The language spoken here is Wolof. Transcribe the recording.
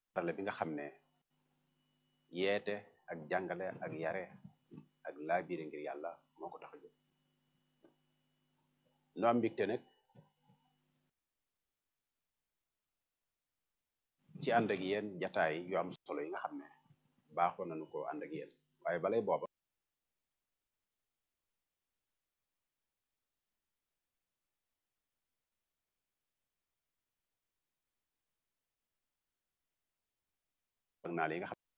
xarale bi nga xam ne yeete ak jàngale ak yare ak laabiire ngir yàlla moo ko tax a jóg nu am mbégte nag ci ànd ak yéen jataay yu am solo yi nga xam ne baaxoon nañu ko ànd ak yéen waaye balay booba ak naa li nga xam